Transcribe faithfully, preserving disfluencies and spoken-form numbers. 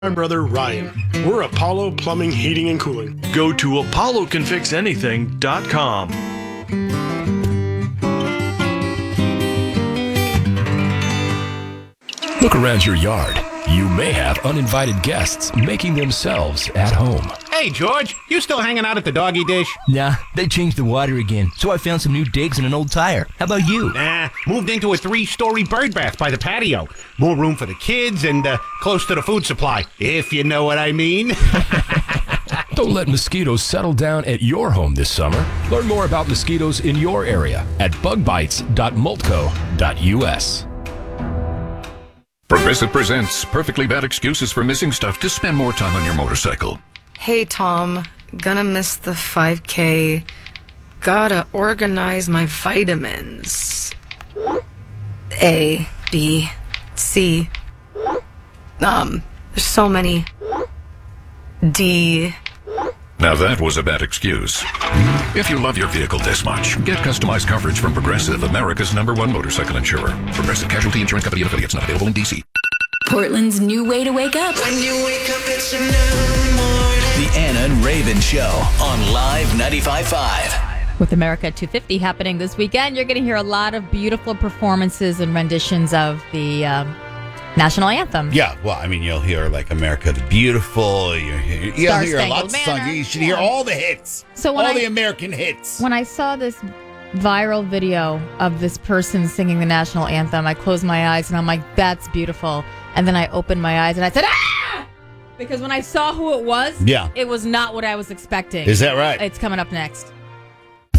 My brother Ryan. We're Apollo Plumbing, Heating, and Cooling. Go to apollo can fix anything dot com. Look around your yard. You may have uninvited guests making themselves at home. Hey, George, you still hanging out at the doggy dish? Nah, they changed the water again, so I found some new digs in an old tire. How about you? Nah, moved into a three-story bird bath by the patio. More room for the kids and uh, close to the food supply, if you know what I mean. Don't let mosquitoes settle down at your home this summer. Learn more about mosquitoes in your area at bug bites dot multco dot u s. Progressive presents Perfectly Bad Excuses for Missing Stuff to spend more time on your motorcycle. Hey, Tom. Gonna miss the five K. Gotta organize my vitamins. A, B, C. Um, there's so many. D. Now that was a bad excuse. If you love your vehicle this much, get customized coverage from Progressive, America's number one motorcycle insurer. Progressive Casualty Insurance Company and affiliates, not available in D C. Portland's new way to wake up. When you wake up, it's a new morning. The Anna and Raven Show on Live ninety-five point five. With America two fifty happening this weekend, you're going to hear a lot of beautiful performances and renditions of the um, national anthem. Yeah, well, I mean, you'll hear like America the Beautiful. You'll hear, you'll hear lots of songs. You should hear all the hits. So all I, the American hits. When I saw this viral video of this person singing the national anthem, I closed my eyes and I'm like, that's beautiful. And then I opened my eyes and I said, ah! Because when I saw who it was, yeah. it was not what I was expecting. Is that right? It's coming up next.